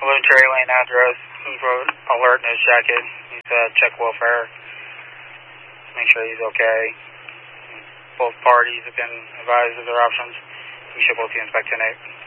Cherry Lane address. He wrote alert in his jacket. He said check welfare. Make sure he's okay. Both parties have been advised of their options. We should both be inspecting it.